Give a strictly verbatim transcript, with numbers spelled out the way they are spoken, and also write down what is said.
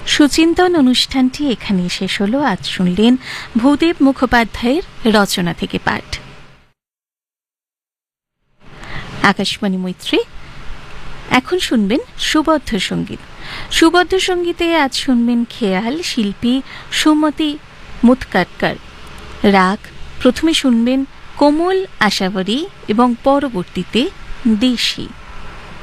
সুচিন্তন অনুষ্ঠানটি এখানেই শেষ হলো। আজ শুনলেন ভূদেব মুখোপাধ্যায়ের রচনা থেকে পাঠ। আকাশবাণী মৈত্রী, এখন শুনবেন সুবদ্ধ সঙ্গীত। সুবদ্ধ সঙ্গীতে আজ শুনবেন খেয়াল, শিল্পী সুমতি মুতকাটকর। রাগ প্রথমে শুনবেন কোমল আশাবরী এবং পরবর্তীতে দেশি।